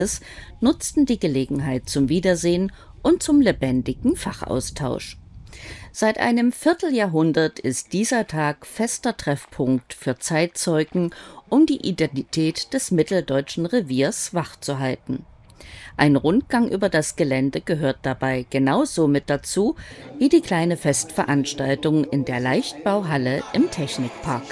nutzten die Gelegenheit zum Wiedersehen und zum lebendigen Fachaustausch. Seit einem Vierteljahrhundert ist dieser Tag fester Treffpunkt für Zeitzeugen, um die Identität des Mitteldeutschen Reviers wachzuhalten. Ein Rundgang über das Gelände gehört dabei genauso mit dazu wie die kleine Festveranstaltung in der Leichtbauhalle im Technikpark.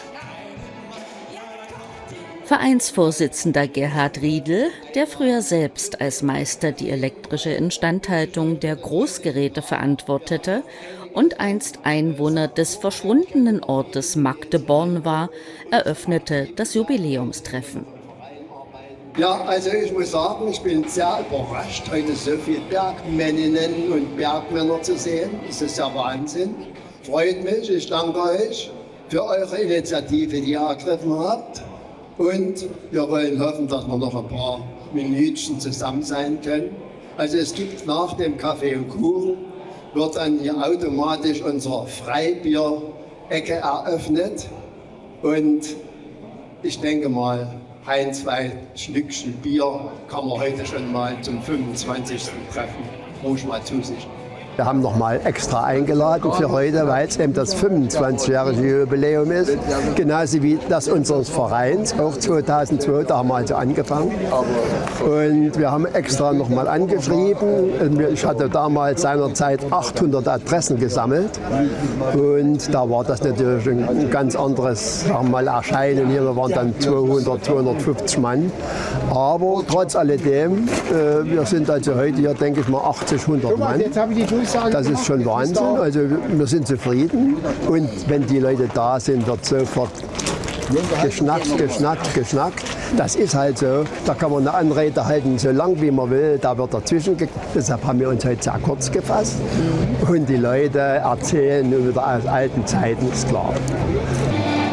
Vereinsvorsitzender Gerhard Riedl, der früher selbst als Meister die elektrische Instandhaltung der Großgeräte verantwortete und einst Einwohner des verschwundenen Ortes Magdeborn war, eröffnete das Jubiläumstreffen. Ja, also ich muss sagen, ich bin sehr überrascht, heute so viele Bergmänninnen und Bergmänner zu sehen. Das ist ja Wahnsinn. Freut mich, ich danke euch für eure Initiative, die ihr ergriffen habt. Und wir wollen hoffen, dass wir noch ein paar Minütchen zusammen sein können. Also es gibt nach dem Kaffee und Kuchen, wird dann hier automatisch unsere Freibier-Ecke eröffnet. Und ich denke mal, ein, zwei Schlückchen Bier kann man heute schon mal zum 25. Treffen ruhig mal zu sich. Wir haben noch mal extra eingeladen für heute, weil es eben das 25-jährige Jubiläum ist. Genauso wie das unseres Vereins, auch 2002, da haben wir also angefangen. Und wir haben extra noch mal angeschrieben. Ich hatte damals seinerzeit 800 Adressen gesammelt. Und da war das natürlich ein ganz anderes, sagen wir mal, Erscheinen. Hier waren dann 200, 250 Mann. Aber trotz alledem, wir sind also heute hier, denke ich mal, 80, 100 Mann. Das ist schon Wahnsinn, also wir sind zufrieden und wenn die Leute da sind, wird sofort geschnackt. Das ist halt so, da kann man eine Anrede halten, so lang wie man will, da wird dazwischen. Deshalb haben wir uns heute sehr kurz gefasst und die Leute erzählen über aus alten Zeiten, ist klar.